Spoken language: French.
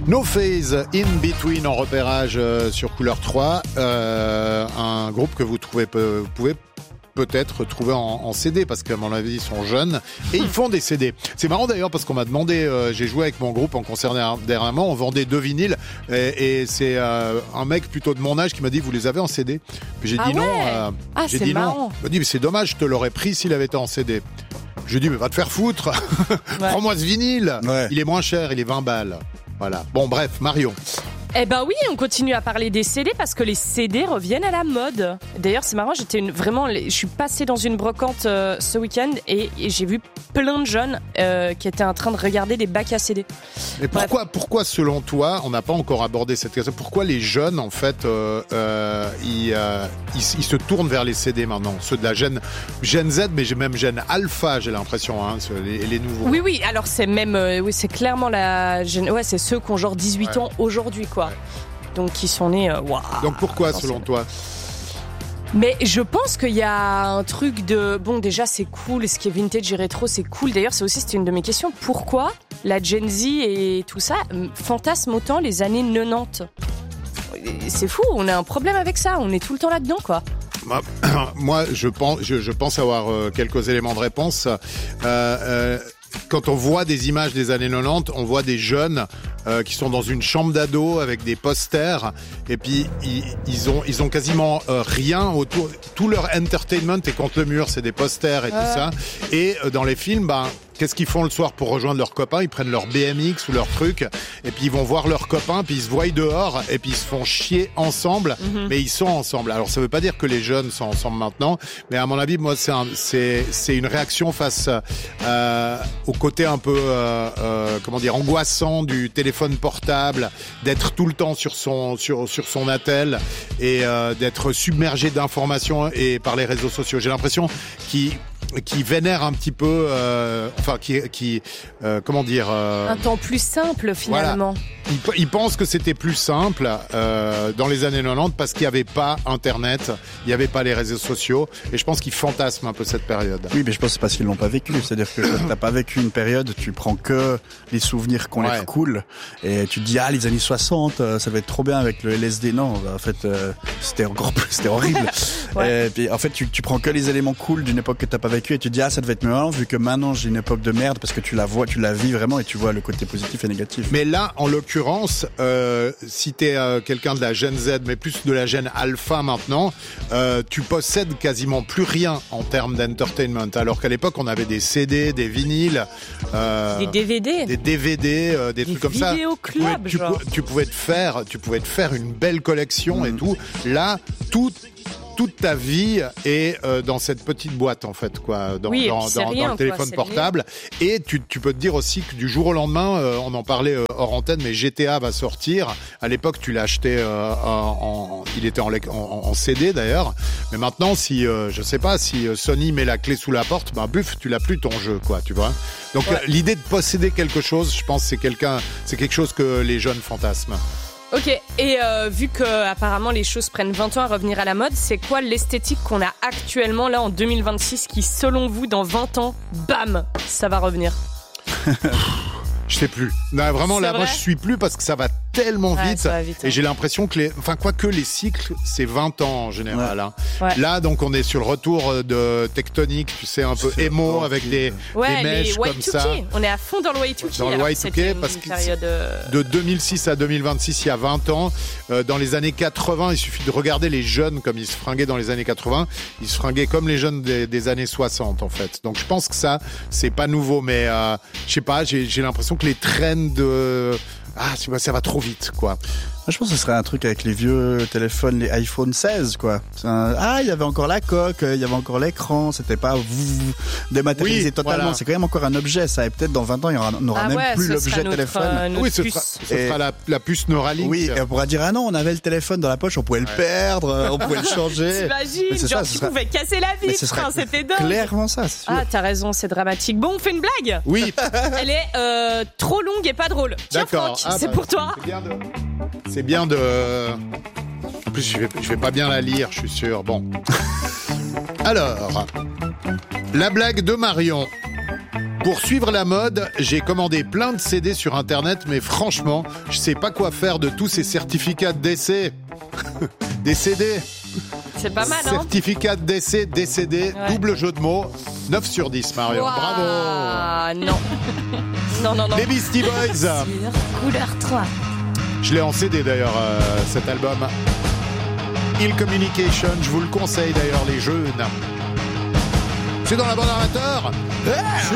No Phase, In Between en repérage sur Couleur 3, un groupe que vous pouvez peut-être trouver en CD parce qu'à mon avis ils sont jeunes et ils font des CD. C'est marrant d'ailleurs parce qu'on m'a demandé, j'ai joué avec mon groupe en concert dernièrement, on vendait 2 vinyles et c'est un mec plutôt de mon âge qui m'a dit vous les avez en CD. Puis j'ai dit non. J'ai dit non. Il m'a dit mais c'est dommage, je te l'aurais pris s'il avait été en CD. Je lui ai dit mais va te faire foutre. Prends-moi ce vinyle. Ouais. Il est moins cher, il est 20 balles. Voilà. Bon bref, Marion. Eh ben oui, on continue à parler des CD parce que les CD reviennent à la mode. D'ailleurs, c'est marrant, je suis passée dans une brocante ce week-end et j'ai vu plein de jeunes qui étaient en train de regarder des bacs à CD. Mais pourquoi selon toi, on n'a pas encore abordé cette question, pourquoi les jeunes, en fait, ils se tournent vers les CD maintenant, ceux de la Gen Z, mais même Gen Alpha, j'ai l'impression, hein, les nouveaux. Oui, alors c'est même, c'est clairement la Gen, c'est ceux qui ont genre 18 ans aujourd'hui, quoi. Ouais. Donc qui sont nés. Donc pourquoi selon toi? Mais je pense qu'il y a un truc de bon, déjà c'est cool, ce qui est vintage et rétro c'est cool. D'ailleurs c'était une de mes questions. Pourquoi la Gen Z et tout ça fantasme autant les années 90? C'est fou, on a un problème avec ça, on est tout le temps là-dedans, quoi. Moi je pense avoir quelques éléments de réponse. Quand on voit des images des années 90, on voit des jeunes qui sont dans une chambre d'ado avec des posters et puis ils ont quasiment rien autour. Tout leur entertainment est contre le mur, c'est des posters et tout ça. Et dans les films, qu'est-ce qu'ils font le soir pour rejoindre leurs copains? Ils prennent leur BMX ou leur truc et puis ils vont voir leurs copains, puis ils se voient dehors et puis ils se font chier ensemble, mais ils sont ensemble. Alors ça veut pas dire que les jeunes sont ensemble maintenant, mais à mon avis, moi c'est une réaction face au côté un peu angoissant du téléphone portable, d'être tout le temps sur son attel et d'être submergé d'informations et par les réseaux sociaux. J'ai l'impression qui vénère un petit peu, un temps plus simple finalement. Voilà. Ils pensent que c'était plus simple dans les années 90 parce qu'il n'y avait pas Internet, il n'y avait pas les réseaux sociaux, et je pense qu'ils fantasment un peu cette période. Oui, mais je pense que c'est parce qu'ils l'ont pas vécu. C'est-à-dire que quand t'as pas vécu une période, tu prends que les souvenirs qui ont l'air cool, et tu te dis les années 60, ça va être trop bien avec le LSD. Non, en fait, c'était horrible. Et puis en fait, tu prends que les éléments cool d'une époque que t'as pas vécu et tu te dis ça devait être mieux vu que maintenant j'ai une époque de merde, parce que tu la vis vraiment et tu vois le côté positif et négatif. Mais là, en l'occurrence, si t'es quelqu'un de la Gen Z, mais plus de la Gen Alpha maintenant, tu possèdes quasiment plus rien en termes d'entertainment. Alors qu'à l'époque, on avait des CD, des vinyles, des DVD, des trucs comme ça. Vidéoclubs, tu pouvais te faire une belle collection et tout. Là, toute ta vie est dans cette petite boîte en fait, quoi, dans le téléphone portable. Et tu peux te dire aussi que du jour au lendemain, on en parlait hors antenne, mais GTA va sortir. À l'époque, tu l'as acheté il était en CD d'ailleurs. Mais maintenant, si Sony met la clé sous la porte, tu l'as plus ton jeu, quoi, tu vois. Donc l'idée de posséder quelque chose, je pense, c'est quelque chose que les jeunes fantasment. Ok, et vu que apparemment les choses prennent 20 ans à revenir à la mode, c'est quoi l'esthétique qu'on a actuellement là en 2026 qui, selon vous, dans 20 ans, bam, ça va revenir? Je sais plus. Non, vraiment, là, moi, je suis plus parce que ça va tellement vite. Ça va vite, hein. Et j'ai l'impression que quoique les cycles, c'est 20 ans en général. Hein. Là, donc, on est sur le retour de Tectonique, tu sais, un peu émo avec des mèches comme ça. On est à fond dans le Y2K. Dans le Y2K, parce que de 2006 à 2026, il y a 20 ans. Dans les années 80, il suffit de regarder les jeunes comme ils se fringuaient dans les années 80. Ils se fringuaient comme les jeunes des années 60, en fait. Donc, je pense que ça, c'est pas nouveau, mais je sais pas, j'ai l'impression que les trends ça va trop vite, quoi. Je pense que ce serait un truc avec les vieux téléphones, les iPhone 16, quoi. Il y avait encore la coque, il y avait encore l'écran, c'était pas dématérialisé totalement. Voilà. C'est quand même encore un objet, ça. Et peut-être dans 20 ans, on aura même plus l'objet téléphone. Oui, ce sera la puce Neuralink. Oui, et on pourra dire, non, on avait le téléphone dans la poche, on pouvait le perdre, on pouvait le changer. T'imagines, tu pouvais casser la vie, c'était dingue. Clairement ça, c'est sûr. T'as raison, c'est dramatique. Bon, on fait une blague? Oui. Elle est trop longue et pas drôle. Tiens, Franck, c'est pour toi. C'est bien de... En plus, je vais pas bien la lire, je suis sûr. Bon. Alors, la blague de Marion. Pour suivre la mode, j'ai commandé plein de CD sur internet, mais franchement, je sais pas quoi faire de tous ces certificats d'essai. Des CD. C'est pas mal, hein. Certificat d'essai, décédé, double jeu de mots. 9 sur 10, Marion. Wow. Bravo. Non. Non. Les Beastie Boys. Sur couleur 3. Je l'ai en CD d'ailleurs, cet album. Ill Communication, je vous le conseille d'ailleurs, les jeunes. C'est dans la bande amateur.